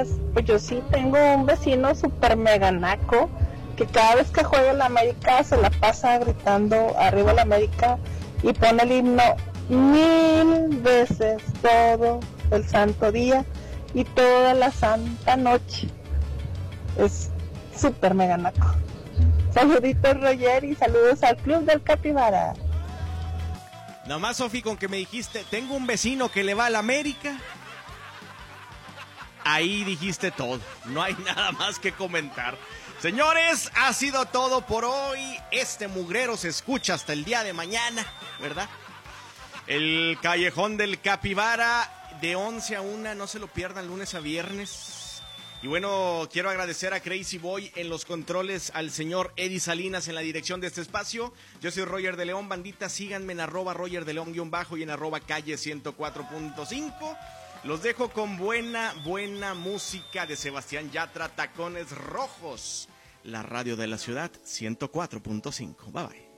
Chivas, pues yo sí tengo un vecino super mega naco que cada vez que juega el América se la pasa gritando arriba el América y pone el himno 1000 veces todo el santo día y toda la santa noche. Es super mega naco. Saluditos, Roger, y saludos al Club del Capibara. Nomás, Sofi, con que me dijiste, tengo un vecino que le va a la América, ahí dijiste todo. No hay nada más que comentar. Señores, ha sido todo por hoy. Este mugrero se escucha hasta el día de mañana, ¿verdad? El Callejón del Capibara, de 11 a 1, no se lo pierdan, lunes a viernes. Y bueno, quiero agradecer a Crazy Boy en los controles, al señor Eddie Salinas en la dirección de este espacio. Yo soy Roger de León, bandita, síganme en @Roger de León _ y en @calle 104.5. Los dejo con buena música de Sebastián Yatra, Tacones Rojos. La radio de la ciudad, 104.5. Bye bye.